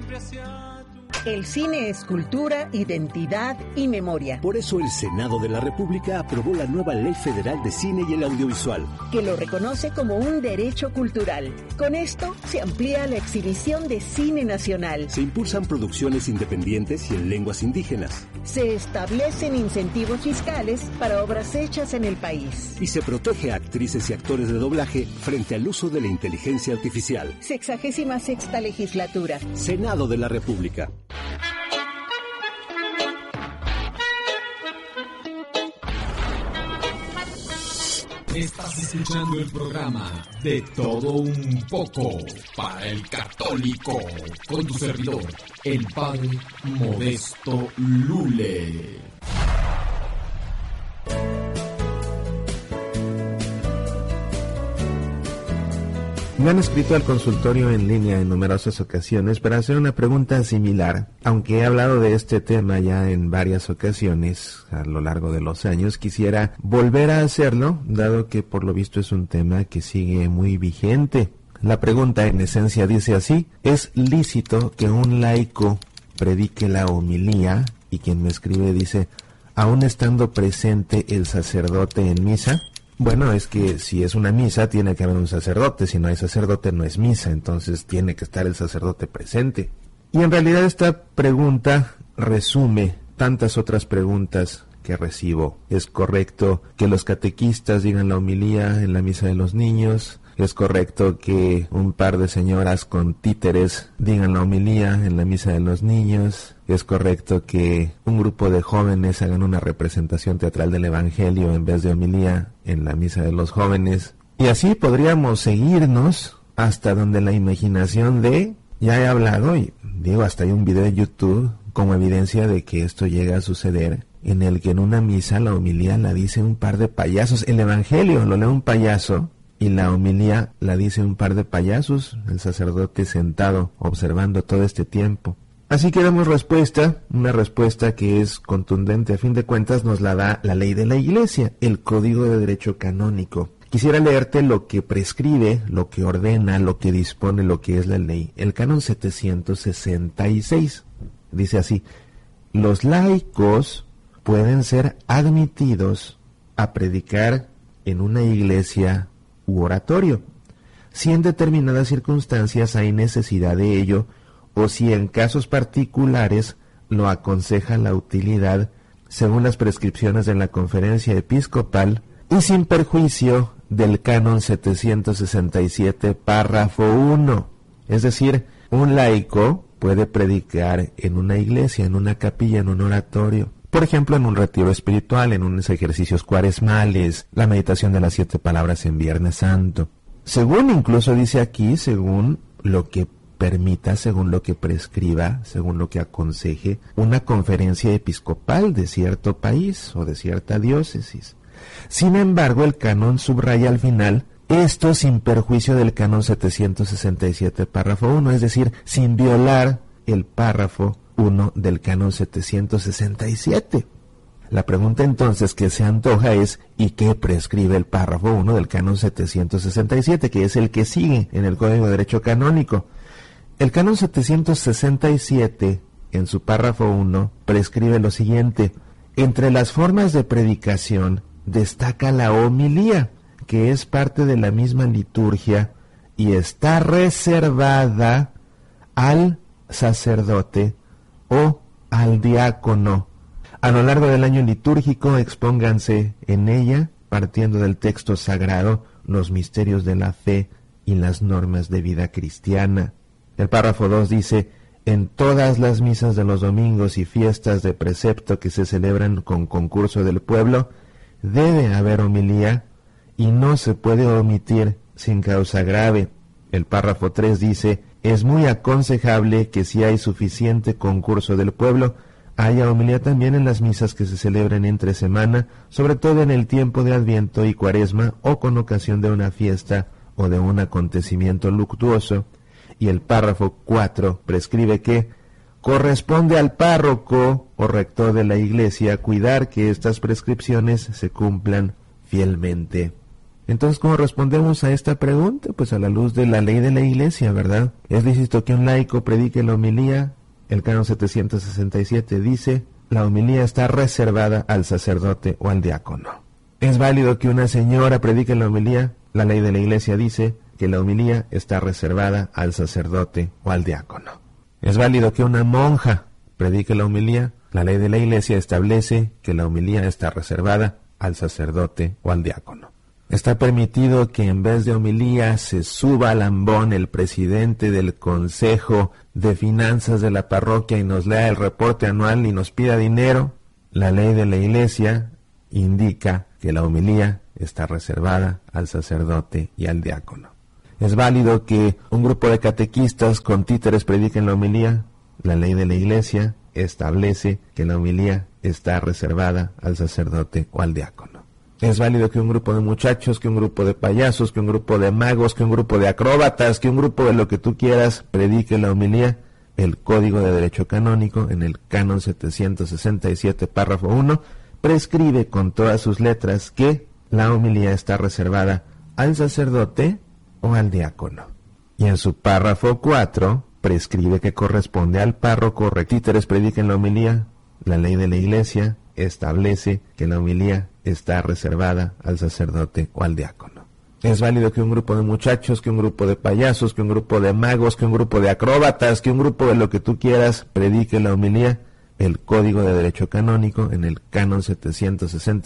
El cine es cultura, identidad y memoria. Por eso el Senado de la República aprobó la nueva Ley Federal de Cine y el Audiovisual, que lo reconoce como un derecho cultural. Con esto se amplía la exhibición de cine nacional. Se impulsan producciones independientes y en lenguas indígenas. Se establecen incentivos fiscales para obras hechas en el país. Y se protege a actrices y actores de doblaje frente al uso de la inteligencia artificial. 66ª legislatura. Senado de la República. Estás escuchando el programa De Todo Un Poco para el Católico, con tu servidor, el Padre Modesto Lule. Me han escrito al consultorio en línea en numerosas ocasiones para hacer una pregunta similar. Aunque he hablado de este tema ya en varias ocasiones a lo largo de los años, quisiera volver a hacerlo, dado que por lo visto es un tema que sigue muy vigente. La pregunta en esencia dice así: ¿es lícito que un laico predique la homilía? Y quien me escribe dice: ¿aún estando presente el sacerdote en misa? Bueno, es que si es una misa tiene que haber un sacerdote, si no hay sacerdote no es misa, entonces tiene que estar el sacerdote presente. Y en realidad esta pregunta resume tantas otras preguntas que recibo. ¿Es correcto que los catequistas digan la homilía en la misa de los niños? ¿Es correcto que un par de señoras con títeres digan la homilía en la misa de los niños? ¿Es correcto que un grupo de jóvenes hagan una representación teatral del Evangelio en vez de homilía en la misa de los jóvenes? Y así podríamos seguirnos hasta donde la imaginación dé. Ya he hablado y digo, hasta hay un video de YouTube como evidencia de que esto llega a suceder, en el que en una misa la homilía la dice un par de payasos. El Evangelio lo lee un payaso y la homilía la dice un par de payasos, el sacerdote sentado observando todo este tiempo. Así que damos respuesta, una respuesta que es contundente. A fin de cuentas nos la da la ley de la Iglesia, el Código de Derecho Canónico. Quisiera leerte lo que prescribe, lo que ordena, lo que dispone, lo que es la ley. El Canon 766 dice así: los laicos pueden ser admitidos a predicar en una iglesia u oratorio, si en determinadas circunstancias hay necesidad de ello, o si en casos particulares lo aconseja la utilidad, según las prescripciones de la Conferencia Episcopal, y sin perjuicio del Canon 767, párrafo 1. Es decir, un laico puede predicar en una iglesia, en una capilla, en un oratorio. Por ejemplo, en un retiro espiritual, en unos ejercicios cuaresmales, la meditación de las 7 palabras en Viernes Santo. Según incluso dice aquí, según lo que permita, según lo que prescriba, según lo que aconseje una conferencia episcopal de cierto país o de cierta diócesis. Sin embargo, el canon subraya al final: esto sin perjuicio del Canon 767, párrafo 1, es decir, sin violar el párrafo 1 del Canon 767. La pregunta entonces que se antoja es: ¿y qué prescribe el párrafo 1 del Canon 767, que es el que sigue en el Código de Derecho Canónico? El Canon 767, en su párrafo 1, prescribe lo siguiente: entre las formas de predicación destaca la homilía, que es parte de la misma liturgia y está reservada al sacerdote o al diácono. A lo largo del año litúrgico expónganse en ella, partiendo del texto sagrado, los misterios de la fe y las normas de vida cristiana. El párrafo 2 dice: en todas las misas de los domingos y fiestas de precepto que se celebran con concurso del pueblo, debe haber homilía y no se puede omitir sin causa grave. El párrafo 3 dice: es muy aconsejable que si hay suficiente concurso del pueblo, haya homilía también en las misas que se celebren entre semana, sobre todo en el tiempo de Adviento y Cuaresma, o con ocasión de una fiesta o de un acontecimiento luctuoso. Y el párrafo 4 prescribe que corresponde al párroco o rector de la iglesia cuidar que estas prescripciones se cumplan fielmente. Entonces, ¿cómo respondemos a esta pregunta? Pues a la luz de la ley de la Iglesia, ¿verdad? ¿Es lícito que un laico predique la homilía? El canon 767 dice, la homilía está reservada al sacerdote o al diácono. ¿Es válido que una señora predique la homilía? La ley de la Iglesia dice que la homilía está reservada al sacerdote o al diácono. ¿Es válido que una monja predique la homilía? La ley de la Iglesia establece que la homilía está reservada al sacerdote o al diácono. ¿Está permitido que en vez de homilía se suba al ambón el presidente del Consejo de Finanzas de la parroquia y nos lea el reporte anual y nos pida dinero? La ley de la Iglesia indica que la homilía está reservada al sacerdote y al diácono. ¿Es válido que un grupo de catequistas con títeres prediquen la homilía? La ley de la Iglesia establece que la homilía está reservada al sacerdote o al diácono. ¿Es válido que un grupo de muchachos, que un grupo de payasos, que un grupo de magos, que un grupo de acróbatas, que un grupo de lo que tú quieras predique la homilía? El Código de Derecho Canónico, en el canon 767, párrafo 1, prescribe con todas sus letras que la homilía está reservada al sacerdote o al diácono. Y en su párrafo 4, prescribe que corresponde al párroco que títeres prediquen la homilía. La ley de la Iglesia establece que la homilía está reservada al sacerdote o al diácono. ¿Es válido que un grupo de muchachos, que un grupo de payasos, que un grupo de magos, que un grupo de acróbatas, que un grupo de lo que tú quieras predique la homilía? El Código de Derecho Canónico, en el canon 760